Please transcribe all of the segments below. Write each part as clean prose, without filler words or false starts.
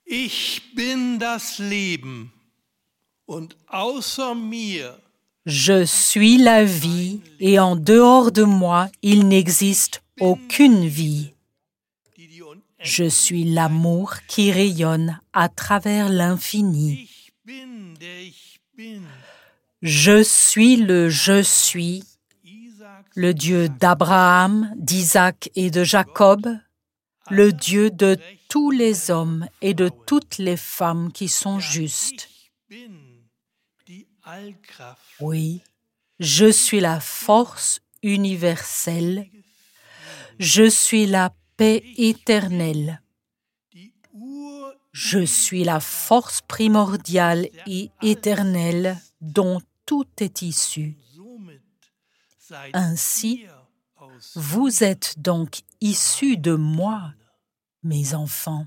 Ich bin das Leben und außer mir Je suis la vie et en dehors de moi, il n'existe aucune vie. Je suis l'amour qui rayonne à travers l'infini. Ich bin, der ich bin. Je suis le je suis, Isaac, le Dieu d'Abraham, d'Isaac et de Jacob, le Dieu de tous les hommes et de toutes les femmes qui sont justes. ich bin die Allkraft. Oui, je suis la force universelle, je suis la paix éternelle, Die Ur je suis la force primordiale et éternelle dont tout est issu. somit seid Ainsi, ihr aus. vous êtes donc issus de moi, mes enfants.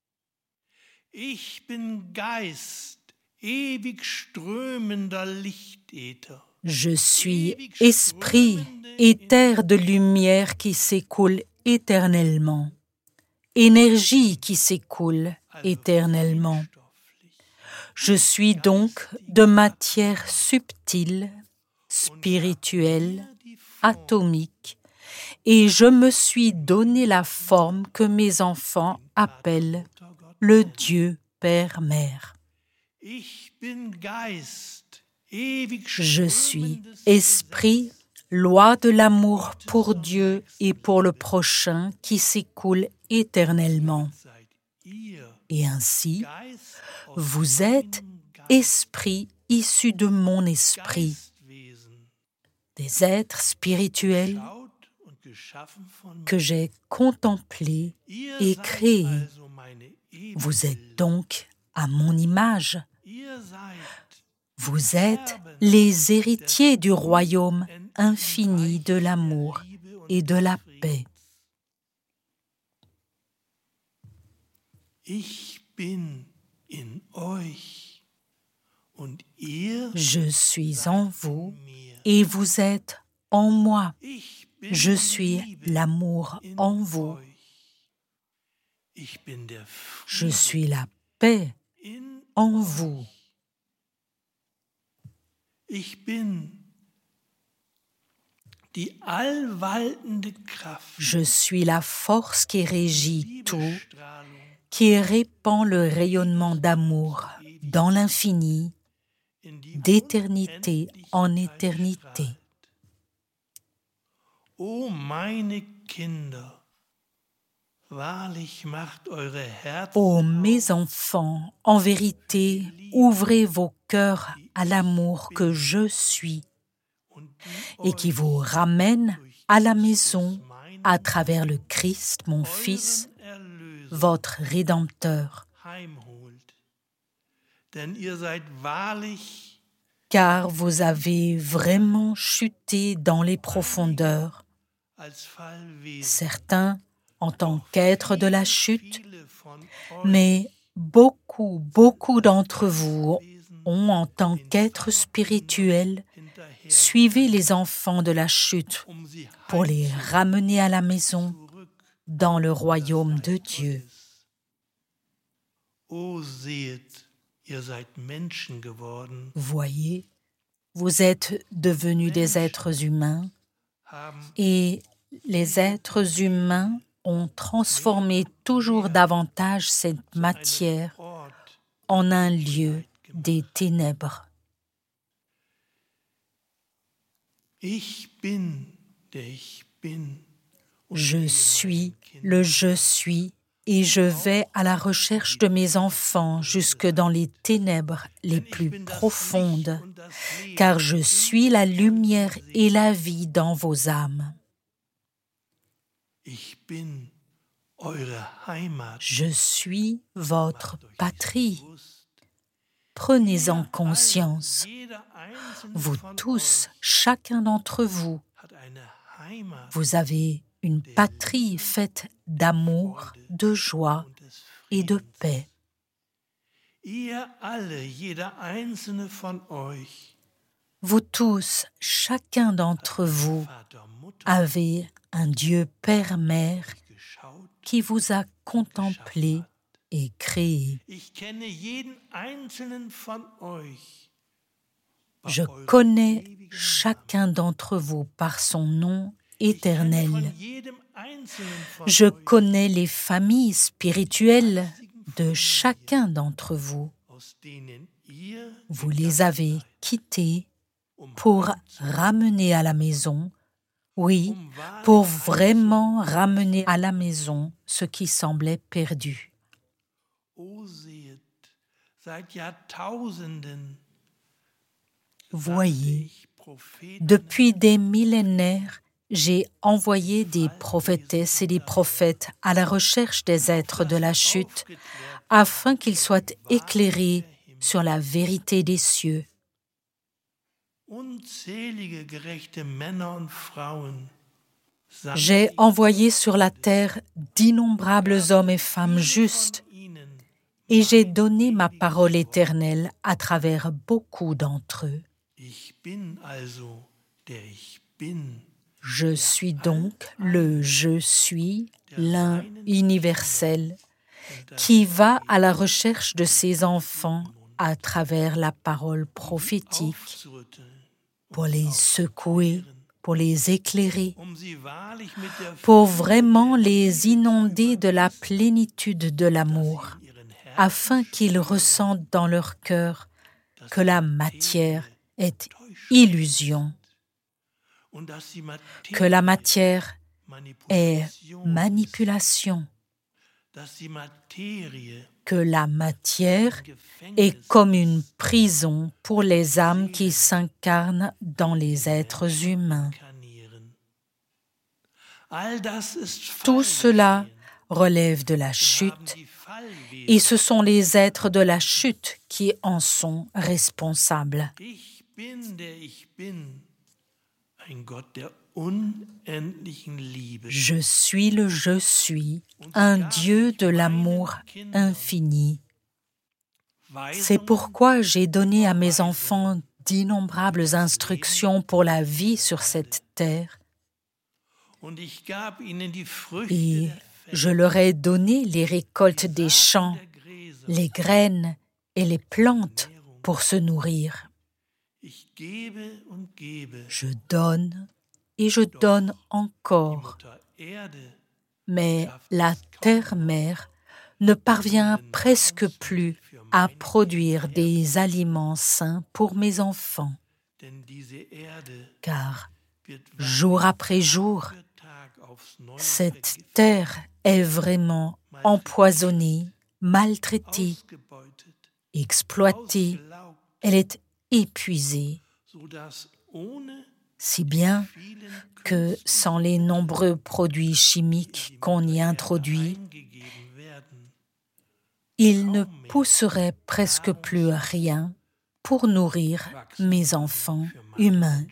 Ich bin Geist, ewig strömender Lichtäther. Je suis esprit et terre de lumière qui s'écoule éternellement, énergie qui s'écoule éternellement. Je suis donc de matière subtile, spirituelle, atomique, et je me suis donné la forme que mes enfants appellent le Dieu Père-Mère. Ich bin Geist, ewig Je suis strömendes esprit, loi de l'amour pour Dieu et pour le prochain qui s'écoule éternellement. seid ihr Et ainsi, Geist aus vous êtes esprit issu de mon esprit, Geistwesen, des êtres spirituels schaut und geschaffen von mir. que j'ai contemplés Ihr et seid créés. also meine Vous êtes donc à mon image. Ihr seid Vous êtes les héritiers du royaume infini de l'amour et de la paix. Ich bin in euch und ihr Je suis en vous mir. et vous êtes en moi. Ich bin Je die suis Liebe l'amour in en vous. euch. Ich bin der Je Friede suis la paix in en vous. Ich bin die allwaltende Kraft, Je suis la force qui régit tout, Liebestrahlung, qui répand le rayonnement d'amour dans l'infini, in die d'éternité en Unendlichkeit éternité. strahlt. O meine Kinder, wahrlich macht eure Herzen Ô mes enfants, en vérité, ouvrez vos cœurs à l'amour que je suis und et qui vous ramène à la maison à travers le Christ, mon Fils, Erlöser votre Rédempteur. heimholt. Denn ihr seid wahrlich Car vous avez vraiment chuté dans les profondeurs, als Fallwesen. certains en tant qu'êtres de la chute, Viele von mais beaucoup d'entre vous ont en tant qu'êtres spirituels hinterher, suivi les enfants de la chute sie pour les ramener à la maison zurück. dans le royaume de Dieu. O seht, ihr seid Menschen geworden, Voyez, vous êtes devenus des êtres humains haben et les êtres humains ont transformé toujours davantage cette matière Ort. en un lieu des ténèbres. Ich bin, der ich bin. Und Je gehe suis meinen Kindern le je suis et je vais à la recherche de mes enfants jusque dans les ténèbres les plus profondes, und das Leben. car je suis la lumière et la vie dans vos âmes. Ich bin eure Heimat. Je suis votre patrie. Bewusst. Prenez-en conscience. Jeder einzelne Vous von tous, chacun d'entre vous, hat eine Heimat vous avez une patrie faite d'amour, de joie und des et de Friedens. paix. Ihr alle, jeder einzelne von euch, Vous tous, chacun d'entre vous, Vater, Mutter, avez un Dieu Père-Mère geschaut qui vous a contemplé est créé. Je connais chacun d'entre vous par son nom éternel. Je connais les familles spirituelles de chacun d'entre vous. Vous les avez quittées pour ramener à la maison, oui, pour vraiment ramener à la maison ce qui semblait perdu. Voyez, depuis des millénaires, j'ai envoyé des prophétesses et des prophètes à la recherche des êtres de la chute, afin qu'ils soient éclairés sur la vérité des cieux. J'ai envoyé sur la terre d'innombrables hommes et femmes justes, et j'ai donné ma parole éternelle à travers beaucoup d'entre eux. Je suis donc le Je suis, l'un universel, qui va à la recherche de ses enfants à travers la parole prophétique, pour les secouer, pour les éclairer, pour vraiment les inonder de la plénitude de l'amour, afin qu'ils ressentent dans leur cœur que la matière est illusion, que la matière est manipulation, que la matière est comme une prison pour les âmes qui s'incarnent dans les êtres humains. Tout cela relève de la chute, et ce sont les êtres de la chute qui en sont responsables. Je suis le Je suis, un Dieu de l'amour infini. C'est pourquoi j'ai donné à mes enfants d'innombrables instructions pour la vie sur cette terre. Et je leur ai donné les récoltes des champs, les graines et les plantes pour se nourrir. Je donne et je donne encore. Mais la terre-mère ne parvient presque plus à produire des aliments sains pour mes enfants. Car jour après jour, cette terre est vraiment empoisonnée, maltraitée, exploitée. Elle est épuisée, si bien que sans les nombreux produits chimiques qu'on y introduit, il ne pousserait presque plus rien pour nourrir mes enfants humains.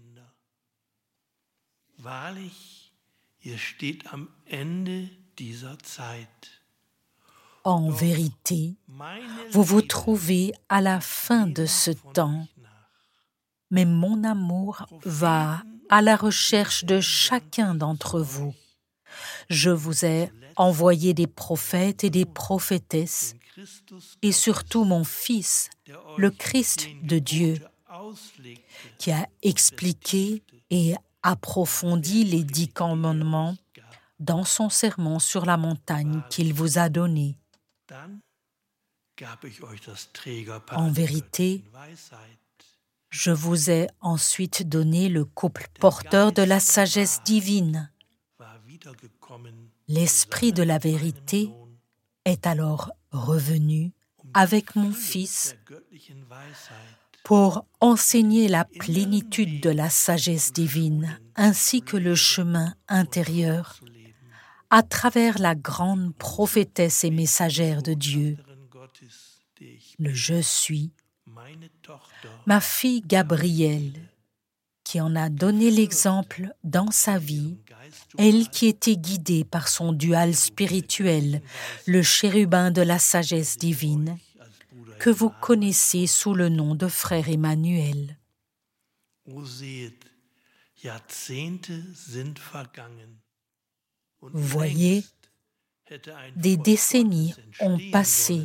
En vérité, vous vous trouvez à la fin de ce temps, mais mon amour va à la recherche de chacun d'entre vous. Je vous ai envoyé des prophètes et des prophétesses, et surtout mon Fils, le Christ de Dieu, qui a expliqué et approfondi les 10 commandements dans son sermon sur la montagne qu'il vous a donné. En vérité, je vous ai ensuite donné le couple porteur de la sagesse divine. L'Esprit de la vérité est alors revenu avec mon Fils pour enseigner la plénitude de la sagesse divine ainsi que le chemin intérieur à travers la grande prophétesse et messagère de Dieu, le Je suis, ma fille Gabrielle, qui en a donné l'exemple dans sa vie, elle qui était guidée par son dual spirituel, le chérubin de la sagesse divine, que vous connaissez sous le nom de frère Emmanuel. Voyez, Des décennies ont passé.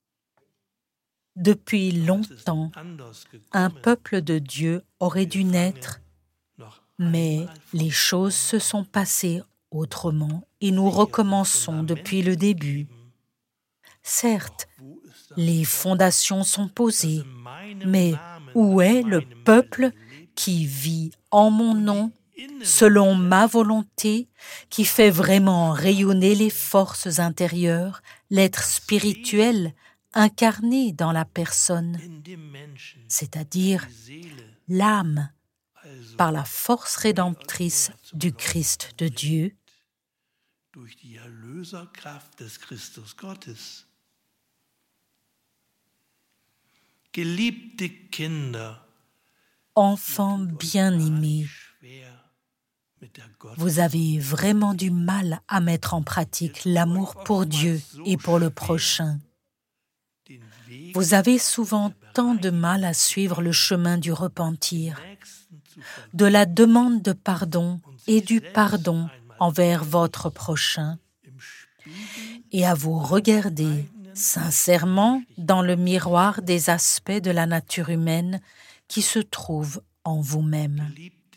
Depuis longtemps, un peuple de Dieu aurait dû naître, mais les choses se sont passées autrement et nous recommençons depuis le début. Certes, les fondations sont posées, mais où est le peuple qui vit en mon nom, selon ma volonté, qui fait vraiment rayonner les forces intérieures, l'être spirituel incarné dans la personne, c'est-à-dire l'âme, par la force rédemptrice du Christ de Dieu, enfants bien-aimés, vous avez vraiment du mal à mettre en pratique l'amour pour Dieu et pour le prochain. Vous avez souvent tant de mal à suivre le chemin du repentir, de la demande de pardon et du pardon envers votre prochain, et à vous regarder sincèrement dans le miroir des aspects de la nature humaine qui se trouvent en vous-même.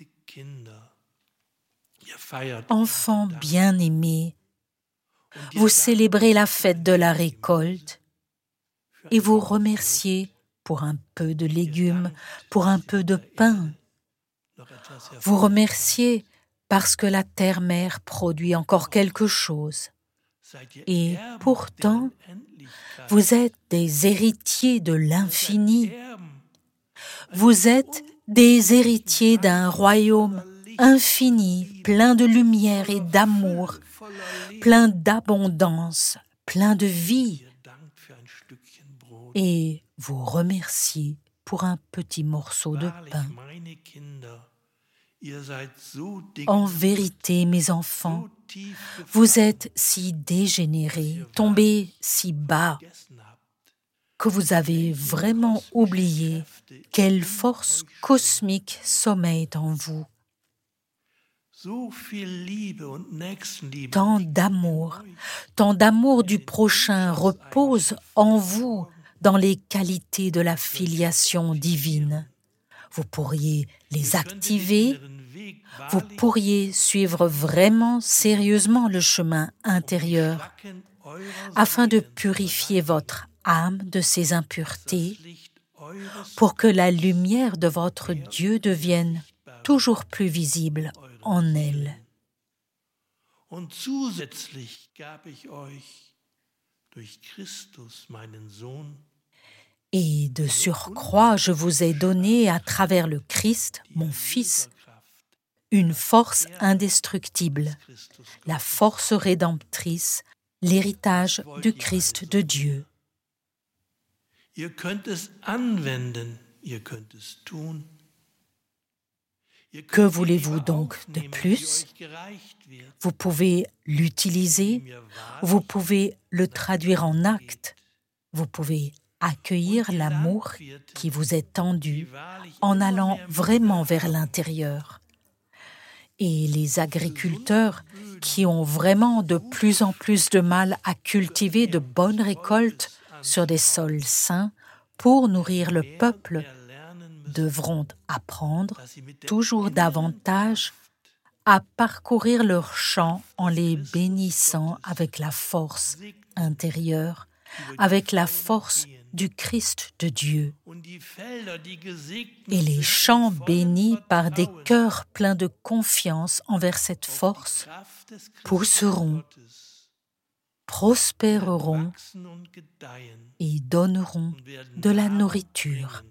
Enfants bien-aimés, vous célébrez la fête de la récolte et vous remerciez pour un peu de légumes, pour un peu de pain. Vous remerciez parce que la terre-mère produit encore quelque chose. Et pourtant, vous êtes des héritiers de l'infini. Vous êtes des héritiers d'un royaume infini, plein de lumière et d'amour, plein d'abondance, plein de vie. Et vous remerciez pour un petit morceau de pain. En vérité, mes enfants, vous êtes si dégénérés, tombés si bas, que vous avez vraiment oublié quelle force cosmique sommeille en vous. Tant d'amour du prochain repose en vous dans les qualités de la filiation divine. Vous pourriez les activer, vous pourriez suivre vraiment sérieusement le chemin intérieur afin de purifier votre âme de ses impuretés pour que la lumière de votre Dieu devienne toujours plus visible en elle. Et de surcroît, je vous ai donné à travers le Christ, mon Fils, une force indestructible, la force rédemptrice, l'héritage du Christ de Dieu. Que voulez-vous donc de plus? Vous pouvez l'utiliser, vous pouvez le traduire en actes, vous pouvez accueillir l'amour qui vous est tendu en allant vraiment vers l'intérieur. Et les agriculteurs qui ont vraiment de plus en plus de mal à cultiver de bonnes récoltes sur des sols sains pour nourrir le peuple devront apprendre toujours davantage à parcourir leurs champs en les bénissant avec la force intérieure, avec la force du Christ de Dieu. Et les champs bénis par des cœurs pleins de confiance envers cette force pousseront, prospéreront et donneront de la nourriture.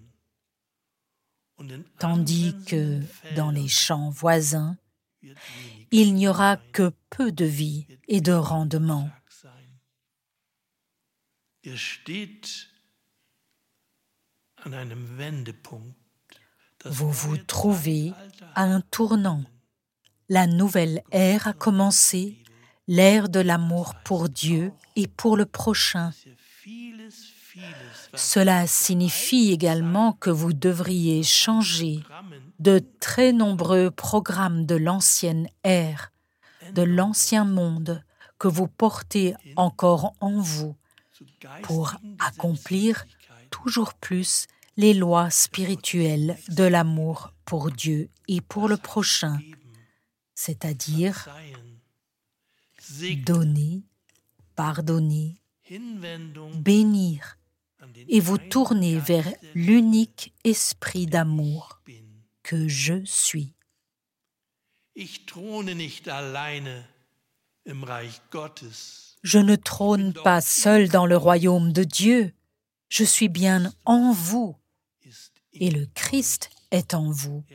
Tandis que dans les champs voisins, il n'y aura que peu de vie et de rendement. Vous vous trouvez à un tournant. La nouvelle ère a commencé, l'ère de l'amour pour Dieu et pour le prochain. Cela signifie également que vous devriez changer de très nombreux programmes de l'ancienne ère, de l'ancien monde que vous portez encore en vous pour accomplir toujours plus les lois spirituelles de l'amour pour Dieu et pour le prochain, c'est-à-dire donner, pardonner, bénir et vous tourner vers l'unique esprit d'amour que je suis. Je ne trône pas seul dans le royaume de Dieu. Je suis bien en vous et le Christ est en vous.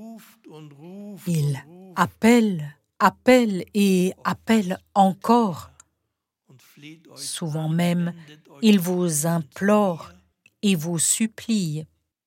Il appelle et appelle encore. Souvent même, il vous implore et vous supplie.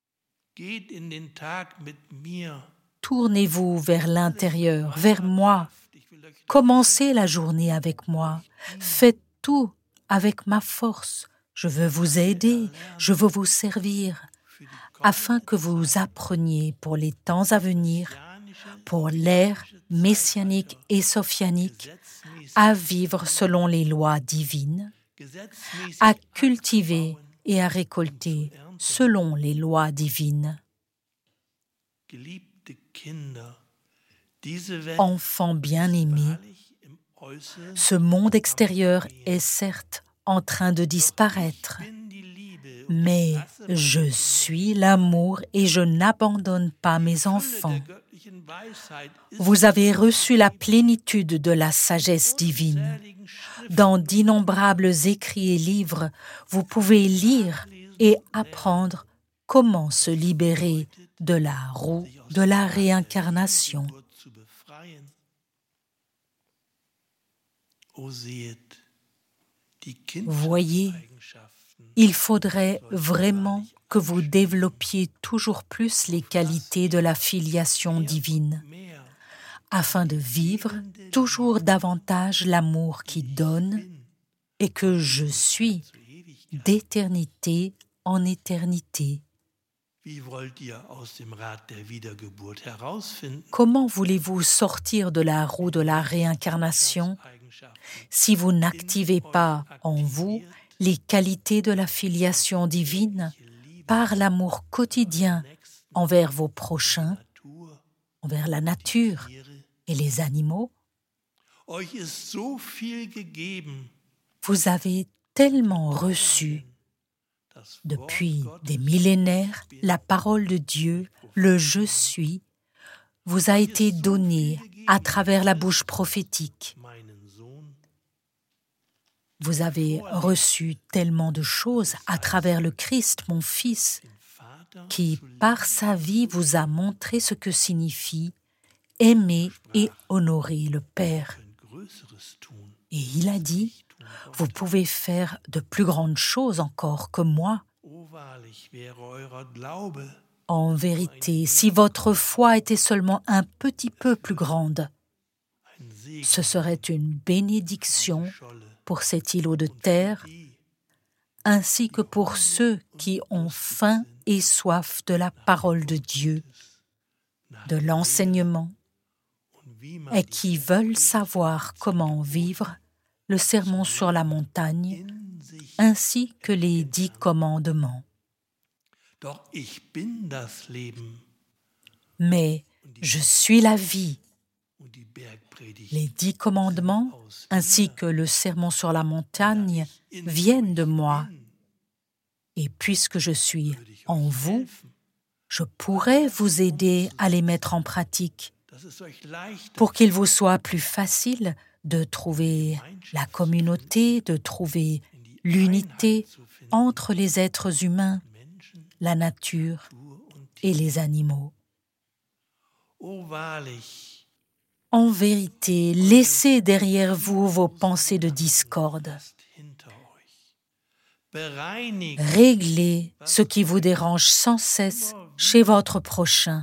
Tournez-vous vers l'intérieur, vers moi. Commencez la journée avec moi. Faites tout avec ma force. Je veux vous aider, je veux vous servir, afin que vous appreniez pour les temps à venir, pour l'ère messianique et sophianique, à vivre selon les lois divines, à cultiver et à récolter selon les lois divines. Enfants bien-aimés, ce monde extérieur est certes en train de disparaître, mais je suis l'amour et je n'abandonne pas mes enfants. Vous avez reçu la plénitude de la sagesse divine. Dans d'innombrables écrits et livres, vous pouvez lire et apprendre comment se libérer de la roue de la réincarnation. Voyez, il faudrait vraiment que vous développiez toujours plus les qualités de la filiation divine, afin de vivre toujours davantage l'amour qui donne et que je suis d'éternité en éternité. Comment voulez-vous sortir de la roue de la réincarnation si vous n'activez pas en vous les qualités de la filiation divine par l'amour quotidien envers vos prochains, envers la nature et les animaux? Vous avez tellement reçu. Depuis des millénaires, la parole de Dieu, le « Je suis », vous a été donnée à travers la bouche prophétique. Vous avez reçu tellement de choses à travers le Christ, mon Fils, qui, par sa vie, vous a montré ce que signifie aimer et honorer le Père. Et il a dit, vous pouvez faire de plus grandes choses encore que moi. En vérité, si votre foi était seulement un petit peu plus grande, ce serait une bénédiction pour cet îlot de terre, ainsi que pour ceux qui ont faim et soif de la parole de Dieu, de l'enseignement, et qui veulent savoir comment vivre le sermon sur la montagne, ainsi que les 10 commandements. Mais je suis la vie. Les 10 commandements, ainsi que le sermon sur la montagne, viennent de moi. Et puisque je suis en vous, je pourrais vous aider à les mettre en pratique pour qu'il vous soit plus facile de trouver la communauté, de trouver l'unité entre les êtres humains, la nature et les animaux. En vérité, laissez derrière vous vos pensées de discorde. Réglez ce qui vous dérange sans cesse chez votre prochain.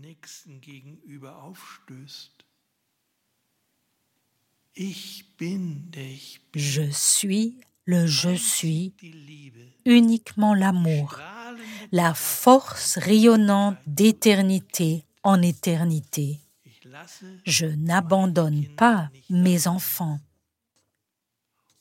Je suis le je suis, uniquement l'amour, la force rayonnante d'éternité en éternité. Je n'abandonne pas mes enfants.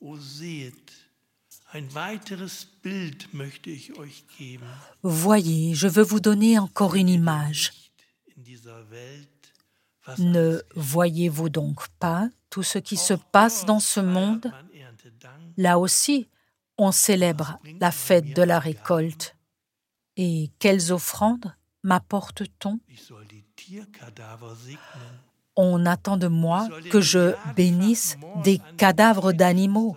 O sehet, ein weiteres Bild möchte ich euch geben. Voyez, je veux vous donner encore une image. In dieser Welt, was Ne alles voyez-vous donc pas tout ce qui se passe dans ce monde? man Erntedank. Là aussi, on célèbre la fête de la récolte. Et quelles offrandes m'apporte-t-on? Ich soll die Tierkadaver segnen. On attend de moi que je bénisse des cadavres d'animaux,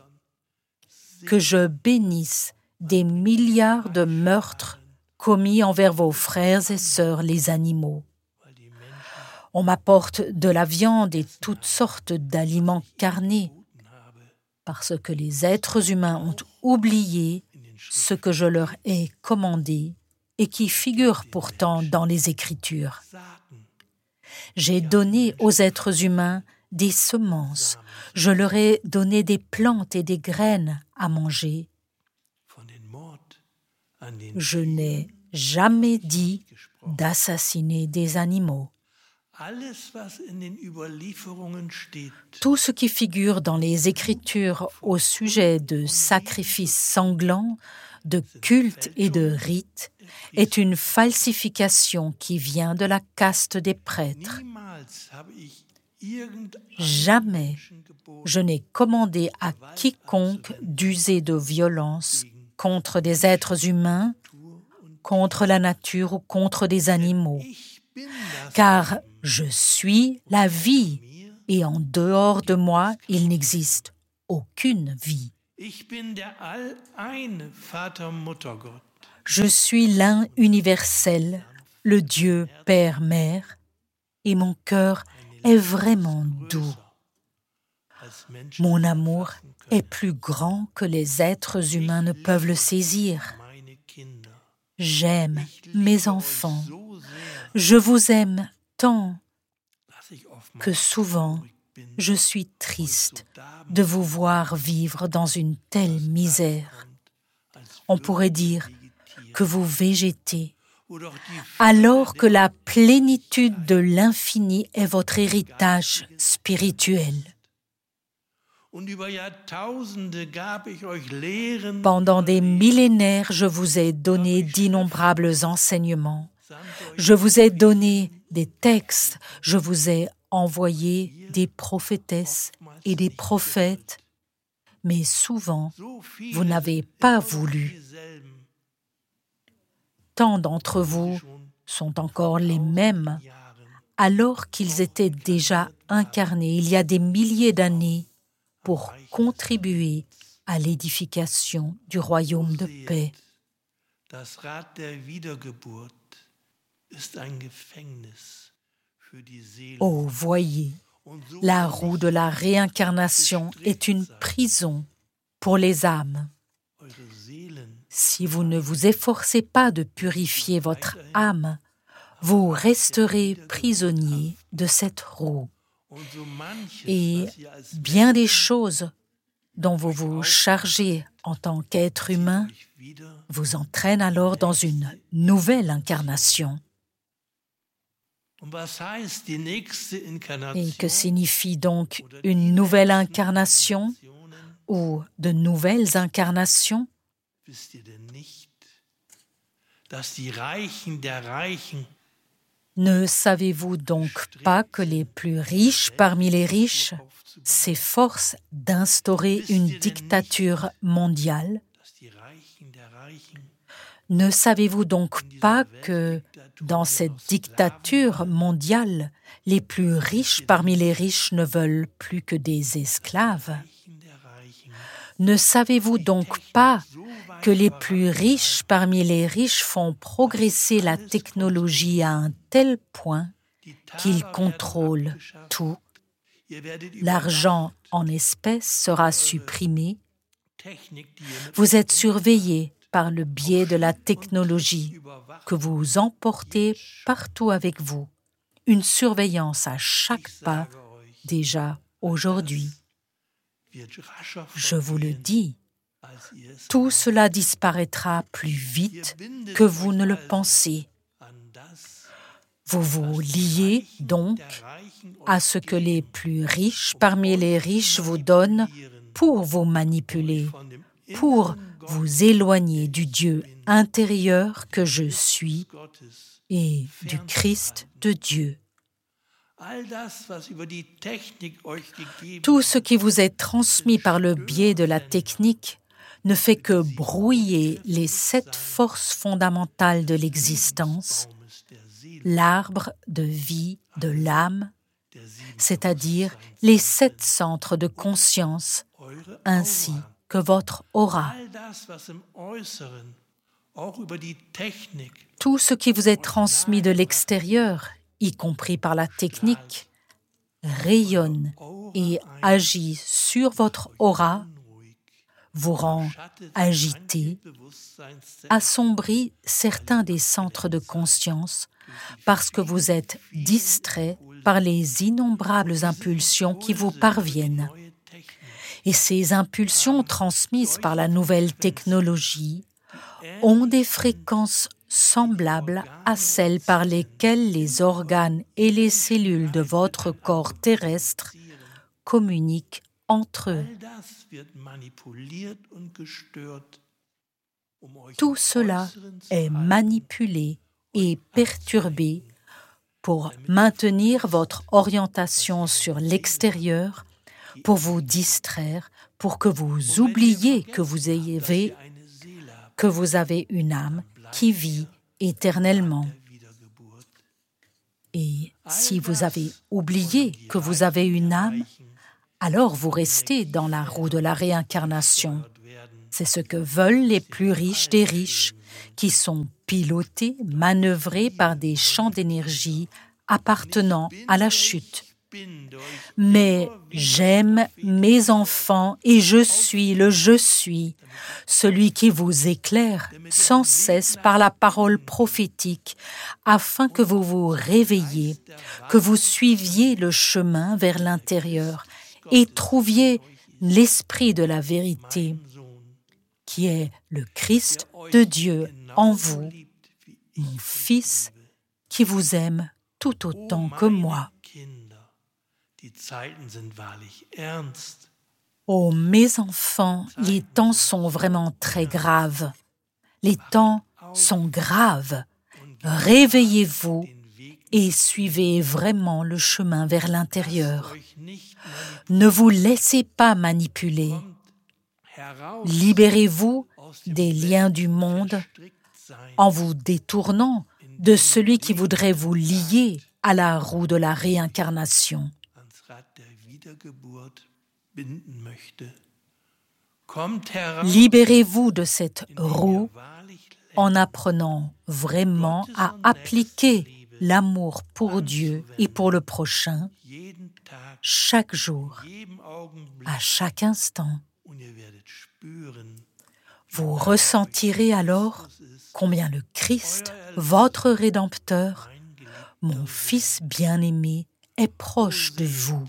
que je bénisse des milliards de meurtres commis envers vos frères et sœurs les animaux. Weil die Menschen On m'apporte de la viande et toutes sortes d'aliments carnés, geboten habe, parce que les êtres humains ont oublié in den ce que je leur ai commandé et qui figure pourtant dans les Écritures. Saaten, J'ai donné aux êtres humains des semences, je leur ai donné des plantes et des graines à manger. von den Mord an den Je n'ai jamais dit d'assassiner des animaux. Alles, was in den Überlieferungen steht, Tout ce qui figure dans les Écritures au sujet de sacrifices sanglants, de cultes et de rites est une falsification qui vient de la caste des prêtres. niemals habe ich irgendeinem Jamais Menschen geboten, je n'ai commandé à quiconque d'user de violence contre des êtres humains, contre la nature ou contre des animaux, ich bin das car je suis la vie et en dehors de moi, il n'existe aucune vie. Ich bin der All-Eine Vater-Mutter-Gott. Je suis l'un universel, le Dieu Père-Mère, et mon cœur est vraiment doux. Als Menschen Mon amour est plus grand que les êtres humains ne peuvent le saisir. meine Kinder. J'aime mes enfants. So sehr, Je vous aime tant dass ich oftmals que souvent bin, je suis triste so da de vous voir vivre dans une telle misère. als On pourrait dire que vous végétez, wo doch die alors que la plénitude de l'infini est votre héritage spirituel. Und über Jahrtausende gab ich euch Lehren, Pendant des millénaires, je vous ai donné d'innombrables enseignements. Je vous ai donné des textes, je vous ai envoyé des prophétesses et des prophètes, mais souvent, so viele vous n'avez pas voulu. dieselben, Tant d'entre vous sont encore les mêmes, Jahren alors qu'ils étaient déjà incarnés il y a des milliers d'années pour contribuer à l'édification du royaume de paix. Das Rad der Wiedergeburt ist ein Gefängnis für die Seele. Oh, voyez, Und so la roue de la réincarnation est une prison pour les âmes. eure Seelen Si vous ne vous efforcez pas de purifier votre âme, vous resterez prisonnier de cette roue. und so manches, Et was ihr als bien des choses dont vous vous chargez en tant qu'être humain euch wieder vous entraînent alors dans une nouvelle incarnation. und was heißt die nächste Et Inkarnation que signifie donc une nouvelle incarnation ou de nouvelles incarnations? wisst ihr denn nicht, dass die Reichen der Reichen Ne savez-vous donc pas que les plus riches parmi les riches s'efforcent d'instaurer une dictature mondiale? dass die Reichen der Reichen Ne savez-vous donc pas que dans cette dictature mondiale, les plus riches parmi les riches ne veulent plus que des esclaves? Reichen der Reichen Ne savez-vous donc pas que les plus riches parmi les riches font progresser la technologie à un tel point die qu'ils Taler werden contrôlent abgeschafft. tout? Ihr werdet L'argent en espèces sera supprimé. Technik, die ihr mit Vous êtes surveillé par le biais de la technologie que vous emportez partout avec vous. Une surveillance à chaque pas sage euch, déjà aujourd'hui. wird rascher Je vous le vergehen, dis, als ihr es tout cela disparaîtra plus vite que vous ne le pensez. an das Vous vous liez donc der Reichen à ce que les plus riches parmi les riches vous donnent euren pour vous manipuler, pour vous éloigner du Dieu intérieur que je suis et du Christ de Dieu. Tout ce qui vous est transmis par le biais de la technique ne fait que brouiller les 7 forces fondamentales de l'existence, l'arbre de vie de l'âme, c'est-à-dire les 7 centres de conscience, ainsi que votre aura. Tout ce qui vous est transmis de l'extérieur, y compris par la technique, rayonne et agit sur votre aura, vous rend agité, assombrit certains des centres de conscience parce que vous êtes distrait par les innombrables impulsions qui vous parviennent. Et ces impulsions transmises par la nouvelle technologie ont des fréquences semblables à celles par lesquelles les organes et les cellules de votre corps terrestre communiquent entre eux. Tout cela est manipulé et perturbé pour maintenir votre orientation sur l'extérieur, pour vous distraire, pour que vous oubliez que vous avez une âme qui vit éternellement. Et si vous avez oublié que vous avez une âme, alors vous restez dans la roue de la réincarnation. C'est ce que veulent les plus riches des riches, qui sont pilotés, manœuvrés par des champs d'énergie appartenant à la chute. Mais j'aime mes enfants et je suis le je suis, celui qui vous éclaire sans cesse par la parole prophétique, afin que vous vous réveilliez, que vous suiviez le chemin vers l'intérieur et trouviez l'esprit de la vérité, qui est le Christ de Dieu en vous, mon Fils, qui vous aime tout autant que moi. Oh, mes enfants, les temps sont vraiment très graves. Les temps sont graves. Réveillez-vous et suivez vraiment le chemin vers l'intérieur. Ne vous laissez pas manipuler. Libérez-vous des liens du monde en vous détournant de celui qui voudrait vous lier à la roue de la réincarnation. Libérez-vous de cette roue en apprenant vraiment à appliquer l'amour pour Dieu et pour le prochain chaque jour, à chaque instant. Vous ressentirez alors combien le Christ, votre Rédempteur, mon Fils bien-aimé, est proche de vous.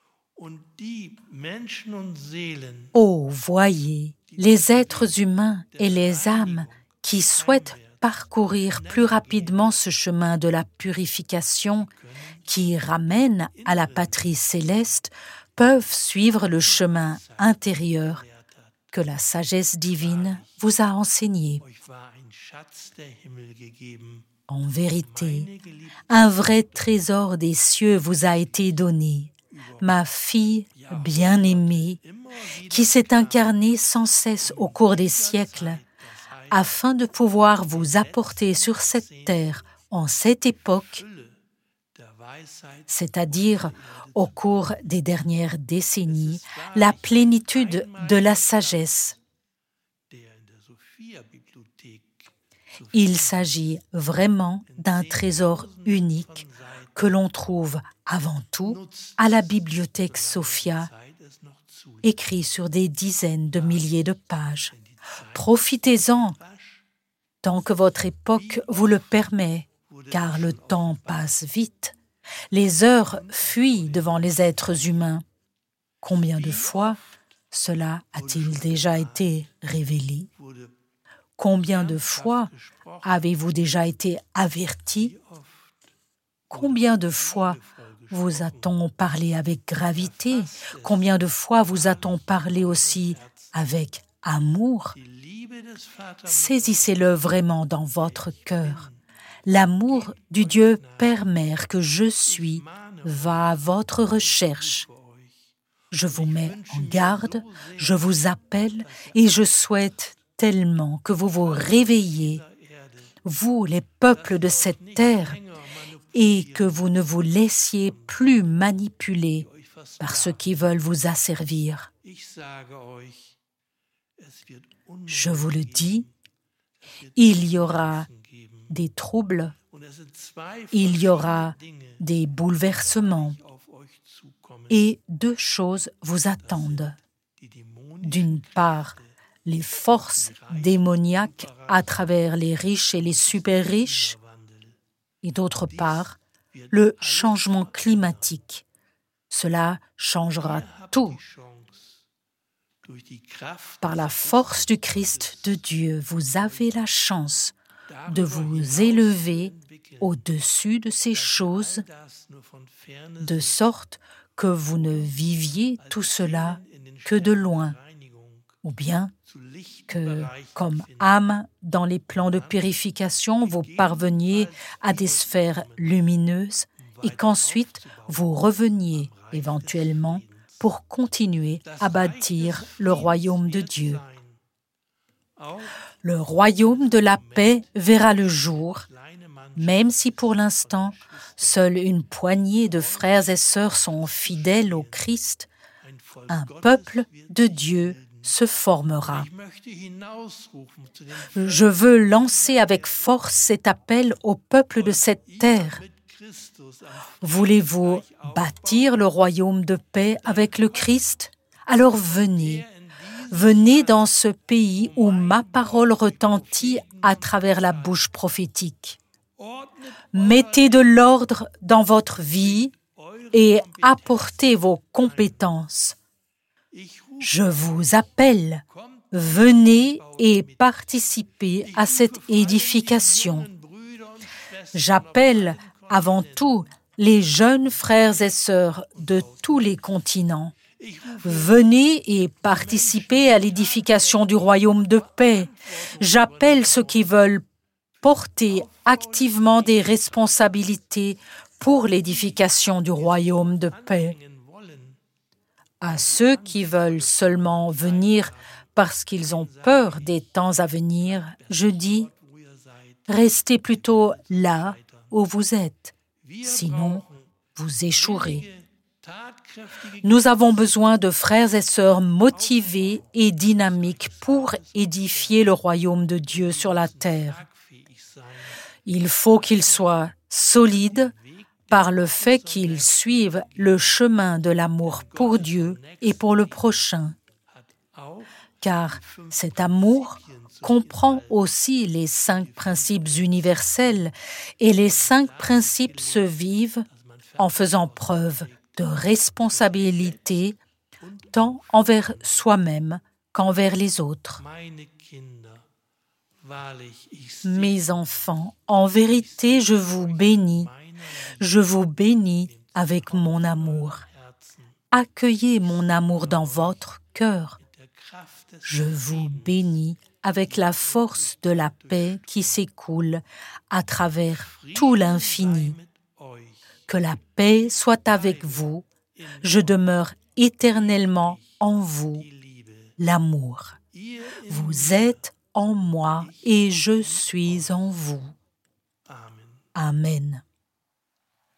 Oh, voyez, les êtres humains et les âmes qui souhaitent parcourir plus rapidement ce chemin de la purification qui ramène à la patrie céleste peuvent suivre le chemin intérieur que la sagesse divine vous a enseigné. En vérité, un vrai trésor des cieux vous a été donné, ma fille bien-aimée, qui s'est incarnée sans cesse au cours des siècles, afin de pouvoir vous apporter sur cette terre, en cette époque, c'est-à-dire au cours des dernières décennies, la plénitude de la sagesse. Il s'agit vraiment d'un trésor unique que l'on trouve avant tout à la bibliothèque Sophia, écrit sur des dizaines de milliers de pages. Profitez-en tant que votre époque vous le permet, car le temps passe vite. Les heures fuient devant les êtres humains. Combien de fois cela a-t-il déjà été révélé? Combien de fois avez-vous déjà été avertis? Combien de fois vous a-t-on parlé avec gravité? Combien de fois vous a-t-on parlé aussi avec amour? Saisissez-le vraiment dans votre cœur. L'amour du Dieu Père Mère que je suis va à votre recherche. Je vous mets en garde, je vous appelle et je souhaite tellement que vous vous réveillez, vous les peuples de cette terre, et que vous ne vous laissiez plus manipuler par ceux qui veulent vous asservir. Je vous le dis, il y aura des troubles, il y aura des bouleversements, et deux choses vous attendent. D'une part, les forces démoniaques à travers les riches et les super riches, et d'autre part, le changement climatique. Cela changera tout. Par la force du Christ de Dieu, vous avez la chance de vous élever au-dessus de ces choses, de sorte que vous ne viviez tout cela que de loin, ou bien que, comme âme dans les plans de purification, vous parveniez à des sphères lumineuses et qu'ensuite vous reveniez éventuellement pour continuer à bâtir le royaume de Dieu. Le royaume de la paix verra le jour, même si pour l'instant, seule une poignée de frères et sœurs sont fidèles au Christ, un peuple de Dieu se formera. Je veux lancer avec force cet appel au peuple de cette terre. Voulez-vous bâtir le royaume de paix avec le Christ? Alors venez. Venez dans ce pays où ma parole retentit à travers la bouche prophétique. Mettez de l'ordre dans votre vie et apportez vos compétences. Je vous appelle. Venez et participez à cette édification. J'appelle avant tout les jeunes frères et sœurs de tous les continents. Venez et participez à l'édification du royaume de paix. J'appelle ceux qui veulent porter activement des responsabilités pour l'édification du royaume de paix. À ceux qui veulent seulement venir parce qu'ils ont peur des temps à venir, je dis, restez plutôt là où vous êtes, sinon vous échouerez. Nous avons besoin de frères et sœurs motivés et dynamiques pour édifier le royaume de Dieu sur la terre. Il faut qu'ils soient solides par le fait qu'ils suivent le chemin de l'amour pour Dieu et pour le prochain. Car cet amour comprend aussi les 5 principes universels et les 5 principes se vivent en faisant preuve de responsabilité tant envers soi-même qu'envers les autres. Mes enfants, en vérité, je vous bénis. Je vous bénis avec mon amour. Accueillez mon amour dans votre cœur. Je vous bénis avec la force de la paix qui s'écoule à travers tout l'infini. Que la paix soit avec vous. Je demeure éternellement en vous, l'amour. Vous êtes en moi et je suis en vous. Amen.